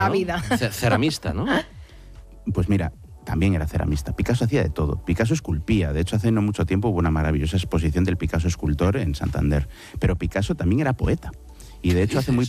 La ¿no? vida. Ceramista, ¿no? Pues mira, también era ceramista. Picasso hacía de todo. Picasso esculpía. De hecho, hace no mucho tiempo hubo una maravillosa exposición del Picasso escultor en Santander. Pero Picasso también era poeta. Y de hecho, hace muy